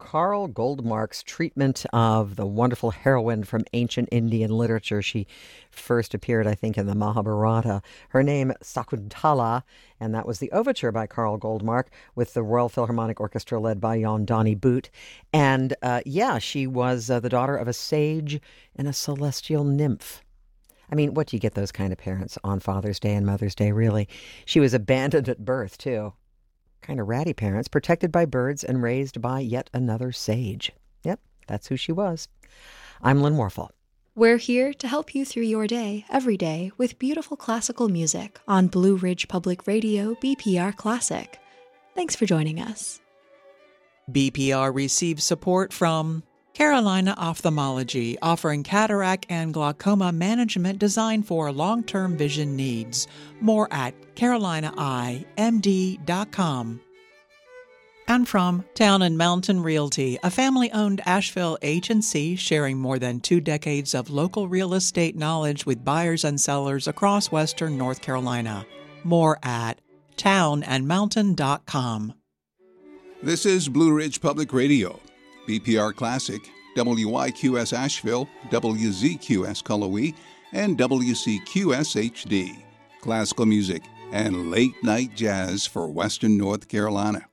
Carl Goldmark's treatment of the wonderful heroine from ancient Indian literature. She first appeared, I think, in the Mahabharata. Her name, Sakuntala, and that was the overture by Carl Goldmark with the Royal Philharmonic Orchestra led by Jan Donnie Boot. And she was the daughter of a sage and a celestial nymph. I mean, what do you get those kind of parents on Father's Day and Mother's Day, really? She was abandoned at birth, too. Kind of ratty parents, protected by birds and raised by yet another sage. Yep, that's who she was. I'm Lynn Warfel. We're here to help you through your day, every day, with beautiful classical music on Blue Ridge Public Radio, BPR Classic. Thanks for joining us. BPR receives support from Carolina Ophthalmology, offering cataract and glaucoma management designed for long-term vision needs. More at carolinaimd.com. And from Town and Mountain Realty, a family-owned Asheville agency sharing more than 2 decades of local real estate knowledge with buyers and sellers across western North Carolina. More at townandmountain.com. This is Blue Ridge Public Radio, BPR Classic, WYQS Asheville, WZQS Cullowhee, and WCQS HD. Classical music and late-night jazz for western North Carolina.